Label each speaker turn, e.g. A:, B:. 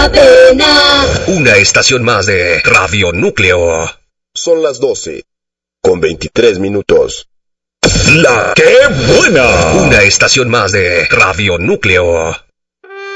A: Cadena.
B: Una estación más de Radio Núcleo.
C: Son las 12, con 23 minutos.
B: ¡La qué buena! Una estación más de Radio Núcleo.